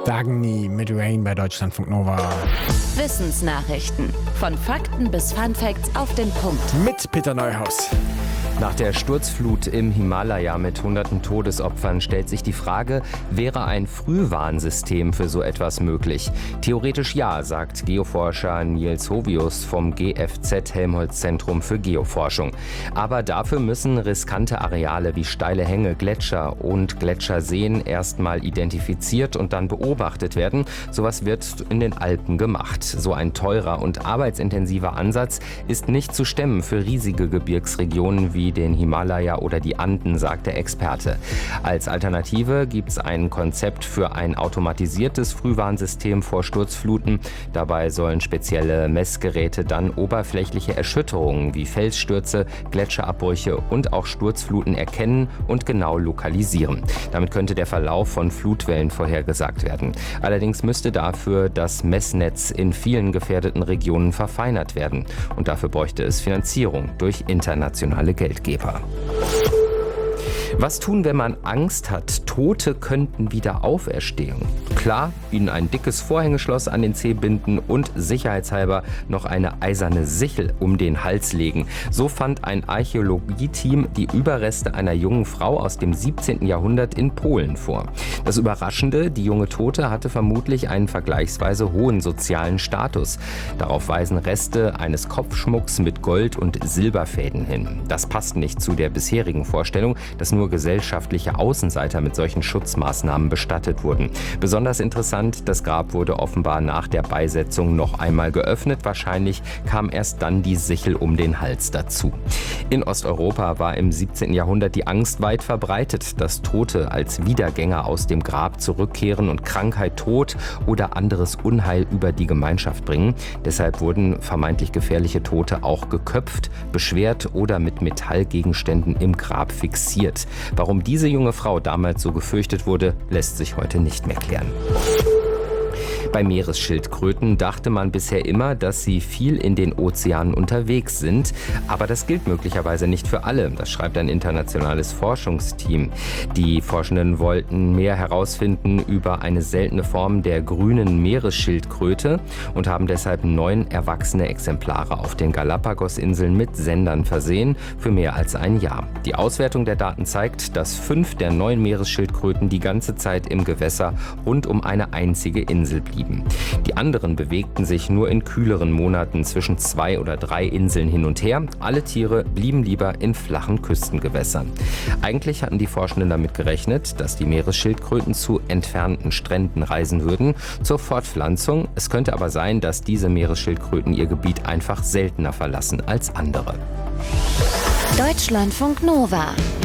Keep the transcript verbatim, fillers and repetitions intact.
Dagny mit Rain bei Deutschlandfunk Nova. Wissensnachrichten. Von Fakten bis Funfacts auf den Punkt. Mit Peter Neuhaus. Nach der Sturzflut im Himalaya mit hunderten Todesopfern stellt sich die Frage, wäre ein Frühwarnsystem für so etwas möglich? Theoretisch ja, sagt Geoforscher Niels Hovius vom G F Z Helmholtz-Zentrum für Geoforschung. Aber dafür müssen riskante Areale wie steile Hänge, Gletscher und Gletscherseen erstmal identifiziert und dann beobachtet werden. Sowas wird in den Alpen gemacht. So ein teurer und arbeitsintensiver Ansatz ist nicht zu stemmen für riesige Gebirgsregionen wie den Himalaya oder die Anden, sagt der Experte. Als Alternative gibt es ein Konzept für ein automatisiertes Frühwarnsystem vor Sturzfluten. Dabei sollen spezielle Messgeräte dann oberflächliche Erschütterungen wie Felsstürze, Gletscherabbrüche und auch Sturzfluten erkennen und genau lokalisieren. Damit könnte der Verlauf von Flutwellen vorhergesagt werden. Allerdings müsste dafür das Messnetz in vielen gefährdeten Regionen verfeinert werden. Und dafür bräuchte es Finanzierung durch internationale Geldgeber. Was tun, wenn man Angst hat, Tote könnten wieder auferstehen? Klar, ihnen ein dickes Vorhängeschloss an den Zeh binden und sicherheitshalber noch eine eiserne Sichel um den Hals legen. So fand ein Archäologieteam die Überreste einer jungen Frau aus dem siebzehnten Jahrhundert in Polen vor. Das Überraschende, die junge Tote hatte vermutlich einen vergleichsweise hohen sozialen Status. Darauf weisen Reste eines Kopfschmucks mit Gold- und Silberfäden hin. Das passt nicht zu der bisherigen Vorstellung, dass nur gesellschaftliche Außenseiter mit solchen Schutzmaßnahmen bestattet wurden. Besonders interessant, das Grab wurde offenbar nach der Beisetzung noch einmal geöffnet. Wahrscheinlich kam erst dann die Sichel um den Hals dazu. In Osteuropa war im siebzehnten Jahrhundert die Angst weit verbreitet, dass Tote als Wiedergänger aus dem Grab zurückkehren und Krankheit, Tod oder anderes Unheil über die Gemeinschaft bringen. Deshalb wurden vermeintlich gefährliche Tote auch geköpft, beschwert oder mit Metallgegenständen im Grab fixiert. Warum diese junge Frau damals so gefürchtet wurde, lässt sich heute nicht mehr klären. Bei Meeresschildkröten dachte man bisher immer, dass sie viel in den Ozeanen unterwegs sind. Aber das gilt möglicherweise nicht für alle. Das schreibt ein internationales Forschungsteam. Die Forschenden wollten mehr herausfinden über eine seltene Form der grünen Meeresschildkröte und haben deshalb neun erwachsene Exemplare auf den Galapagos-Inseln mit Sendern versehen für mehr als ein Jahr. Die Auswertung der Daten zeigt, dass fünf der neun Meeresschildkröten die ganze Zeit im Gewässer rund um eine einzige Insel blieben. Die anderen bewegten sich nur in kühleren Monaten zwischen zwei oder drei Inseln hin und her. Alle Tiere blieben lieber in flachen Küstengewässern. Eigentlich hatten die Forschenden damit gerechnet, dass die Meeresschildkröten zu entfernten Stränden reisen würden zur Fortpflanzung. Es könnte aber sein, dass diese Meeresschildkröten ihr Gebiet einfach seltener verlassen als andere. Deutschlandfunk Nova.